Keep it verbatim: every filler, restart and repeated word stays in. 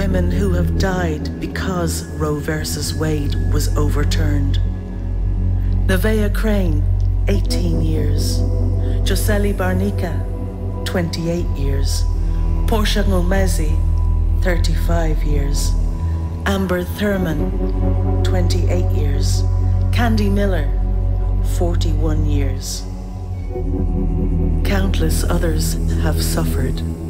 women who have died because Roe versus Wade was overturned. Nevaeh Crane, eighteen years. Joseli Barnica, twenty-eight years. Portia Ngumezi, thirty-five years. Amber Thurman, twenty-eight years. Candy Miller, forty-one years. Countless others have suffered.